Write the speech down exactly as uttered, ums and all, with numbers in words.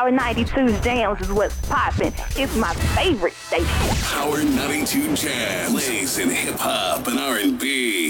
Power ninety-two's Jams is what's poppin'. It's my favorite station. Power ninety-two Jams plays in hip hop and R and B.